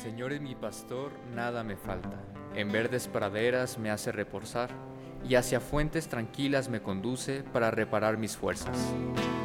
Señor es mi pastor, nada me falta. En verdes praderas me hace reposar y hacia fuentes tranquilas me conduce para reparar mis fuerzas.